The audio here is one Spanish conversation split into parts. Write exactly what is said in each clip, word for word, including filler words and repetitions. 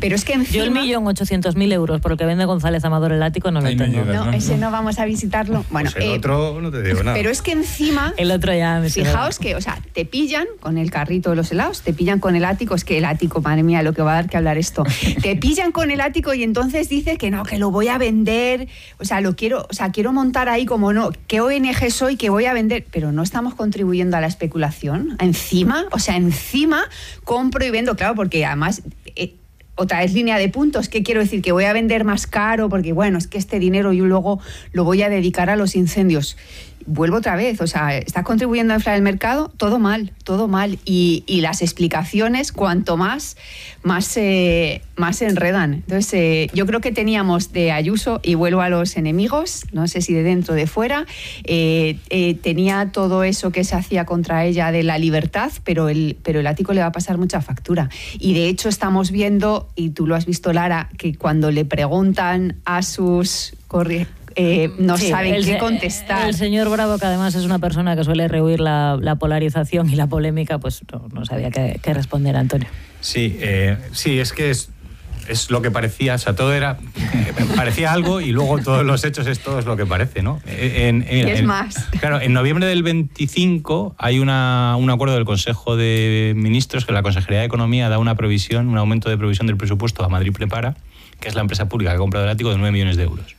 Pero es que encima... Yo el millón ochocientos mil euros por el que vende González Amador el ático no lo Ahí no tengo. llegas, No, ¿no? ese no vamos a visitarlo. Bueno, Pues el eh, otro no te digo nada. pero es que encima... El otro ya me Fijaos que, o sea, te pillan con el carrito de los helados, te pillan con el ático, es que el ático, madre mía, lo que va a dar que hablar esto. Te pillan con el ático y entonces dice que no, que lo voy a vender, o sea, lo quiero, o sea, quiero montar ahí como no, ¿qué O N G soy que voy a vender? Pero no estamos contribuyendo a la especulación. Encima, o sea, encima compro y vendo, claro, porque además... Eh, otra vez línea de puntos, ¿qué quiero decir? Que voy a vender más caro porque, bueno, es que este dinero yo luego lo voy a dedicar a los incendios. Vuelvo otra vez, o sea, ¿estás contribuyendo a inflar el mercado? Todo mal, todo mal. Y, y las explicaciones, cuanto más, más, eh, más se enredan. Entonces, eh, yo creo que teníamos de Ayuso, y vuelvo a los enemigos, no sé si de dentro o de fuera, eh, eh, tenía todo eso que se hacía contra ella de la libertad, pero el, pero el ático le va a pasar mucha factura. Y de hecho estamos viendo, y tú lo has visto, Lara, que cuando le preguntan a sus... corri- Eh, no Sí, saben el qué se- contestar. El señor Bravo, que además es una persona que suele rehuir la, la polarización y la polémica, pues no, no sabía qué, qué responder, Antonio. Sí, eh, sí, es que es, es lo que parecía, o sea, todo era, eh, parecía algo y luego todos los hechos es todo es lo que parece, ¿no? En, en, Y es en, más. Claro, en noviembre del veinticinco hay una, un acuerdo del Consejo de Ministros que la Consejería de Economía da una provisión, un aumento de provisión del presupuesto a Madrid Prepara, que es la empresa pública que ha comprado el ático, de nueve millones de euros.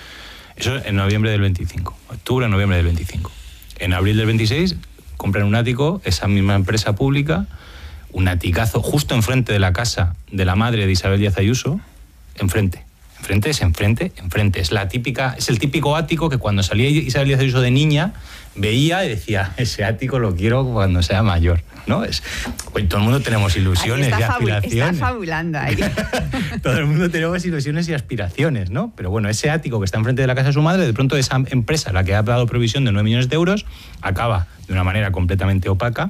Eso en noviembre del veinticinco, octubre, noviembre del veinticinco. En abril del veintiséis compran un ático, esa misma empresa pública, un aticazo justo enfrente de la casa de la madre de Isabel Díaz Ayuso, enfrente. Enfrente es enfrente, enfrente. Es la típica, es el típico ático que cuando salía Isabel Díaz Ayuso de niña veía y decía, ese ático lo quiero cuando sea mayor, ¿no? Es, pues, todo el mundo tenemos ilusiones Ahí y está fabu- aspiraciones. Está fabulando ahí. Todo el mundo tenemos ilusiones y aspiraciones, ¿no? Pero bueno, ese ático que está enfrente de la casa de su madre, de pronto esa empresa, la que ha dado provisión de nueve millones de euros, acaba de una manera completamente opaca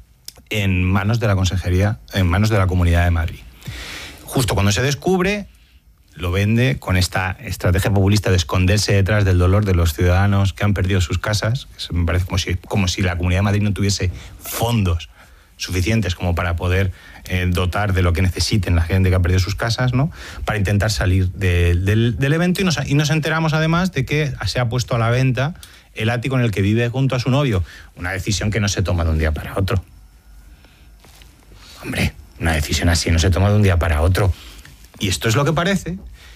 en manos de la Consejería, en manos de la Comunidad de Madrid. Justo cuando se descubre, lo vende con esta estrategia populista de esconderse detrás del dolor de los ciudadanos que han perdido sus casas, que se me parece como si, como si la Comunidad de Madrid no tuviese fondos suficientes como para poder eh, dotar de lo que necesiten la gente que ha perdido sus casas, ¿no? Para intentar salir de, del, del evento y nos, y nos enteramos además de que se ha puesto a la venta el ático en el que vive junto a su novio. Una decisión que no se toma de un día para otro. Hombre, una decisión así no se toma de un día para otro. Y esto es lo que parece.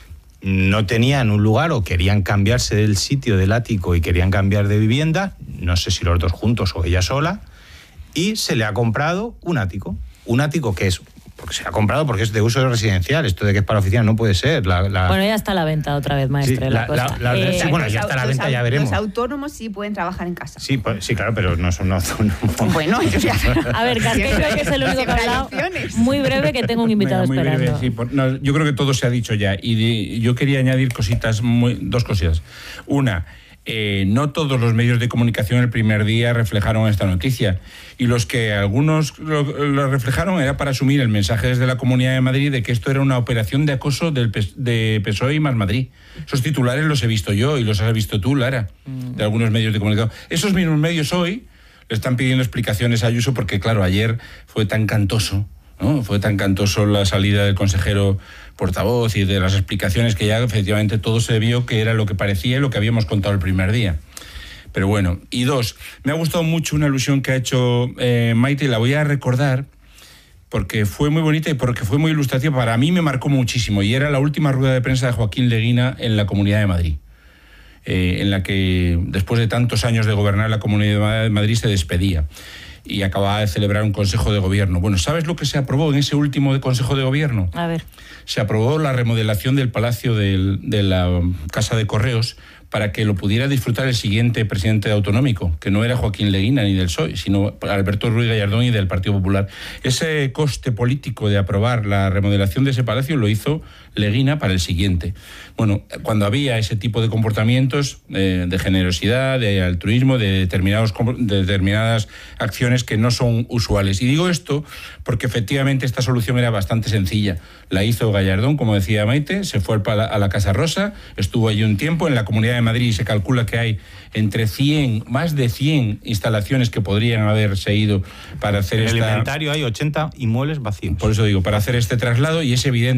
No tenían un lugar o querían cambiarse del sitio del ático y querían cambiar de vivienda, no sé si los dos juntos o ella sola, y se le ha comprado un ático. Un ático que es, porque se ha comprado porque es de uso residencial, esto de que es para oficina no puede ser. La, la... Bueno, ya está a la venta otra vez, maestre. Sí, la, la, cosa. la, la, Eh, sí, bueno, ya Los está a la au- venta, los ya au- veremos. Los autónomos sí pueden trabajar en casa. Sí, pues, sí, claro, pero no son autónomos. Bueno, yo ya... A ver, Carquejo, que es el único que ha hablado. Muy breve, que tengo un invitado Venga, muy esperando. breve, sí, por- no, yo creo que todo se ha dicho ya. Y de- yo quería añadir cositas, muy, dos cositas. Una, eh, no todos los medios de comunicación el primer día reflejaron esta noticia. Y los que algunos lo, lo reflejaron era para asumir el mensaje desde la Comunidad de Madrid de que esto era una operación de acoso del P- de P S O E y Más Madrid. Esos titulares los he visto yo y los has visto tú, Lara, de algunos medios de comunicación. Esos mismos medios hoy le están pidiendo explicaciones a Ayuso porque, claro, ayer fue tan cantoso, ¿no? Fue tan cantoso la salida del consejero portavoz y de las explicaciones que ya efectivamente todo se vio que era lo que parecía y lo que habíamos contado el primer día. Pero bueno, y dos, me ha gustado mucho una alusión que ha hecho eh, Maite, y la voy a recordar porque fue muy bonita y porque fue muy ilustrativa. Para mí me marcó muchísimo y era la última rueda de prensa de Joaquín Leguina en la Comunidad de Madrid, eh, en la que después de tantos años de gobernar la Comunidad de Madrid se despedía y acababa de celebrar un Consejo de Gobierno. Bueno, ¿sabes lo que se aprobó en ese último Consejo de Gobierno? A ver. Se aprobó la remodelación del Palacio del, de la Casa de Correos para que lo pudiera disfrutar el siguiente presidente autonómico, que no era Joaquín Leguina ni del P S O E, sino Alberto Ruiz Gallardón y del Partido Popular. Ese coste político de aprobar la remodelación de ese palacio lo hizo Leguina para el siguiente. Bueno, cuando había ese tipo de comportamientos eh, de generosidad, de altruismo, de, determinados, de determinadas acciones que no son usuales. Y digo esto porque efectivamente esta solución era bastante sencilla. La hizo Gallardón, como decía Maite, se fue a la Casa Rosa, estuvo allí un tiempo. En la Comunidad de Madrid se calcula que hay entre cien, más de cien instalaciones que podrían haberse ido para hacer En esta... el inventario hay ochenta inmuebles vacíos. Por eso digo, para hacer este traslado, y es evidente